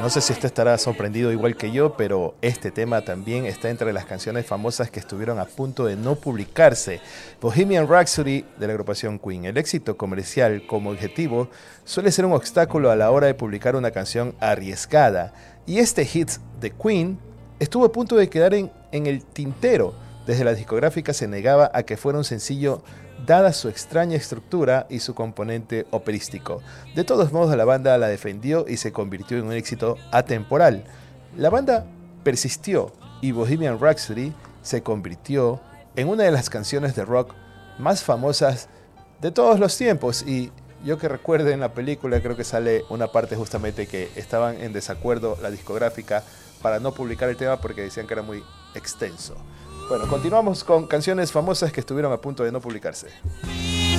No sé si usted estará sorprendido igual que yo, pero este tema también está entre las canciones famosas que estuvieron a punto de no publicarse. Bohemian Rhapsody de la agrupación Queen. El éxito comercial como objetivo suele ser un obstáculo a la hora de publicar una canción arriesgada. Y este hit de Queen estuvo a punto de quedar en el tintero. Desde la discográfica se negaba a que fuera un sencillo dada su extraña estructura y su componente operístico. De todos modos, la banda la defendió y se convirtió en un éxito atemporal. La banda persistió y Bohemian Rhapsody se convirtió en una de las canciones de rock más famosas de todos los tiempos. Y yo que recuerde, en la película creo que sale una parte justamente que estaban en desacuerdo la discográfica para no publicar el tema porque decían que era muy extenso. Bueno, continuamos con canciones famosas que estuvieron a punto de no publicarse.